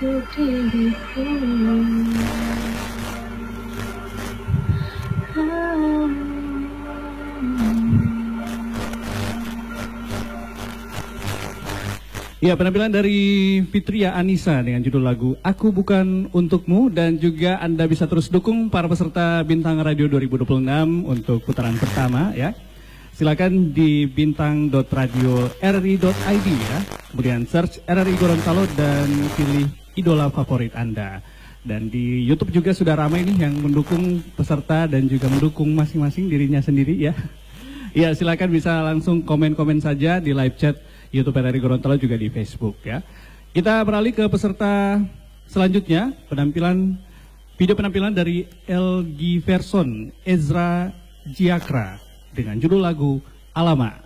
untuk diriku. Ya, penampilan dari Fitria Anissa dengan judul lagu Aku Bukan Untukmu, dan juga Anda bisa terus dukung para peserta Bintang Radio 2026 untuk putaran pertama ya. Silakan di bintang.radio.rri.id ya. Kemudian search RRI Gorontalo dan pilih idola favorit Anda. Dan di YouTube juga sudah ramai nih yang mendukung peserta dan juga mendukung masing-masing dirinya sendiri ya. Ya, silakan bisa langsung komen-komen saja di live chat YouTube RRI Gorontalo, juga di Facebook ya. Kita beralih ke peserta selanjutnya, video penampilan dari LG Verson Ezra Giakra dengan judul lagu Alama.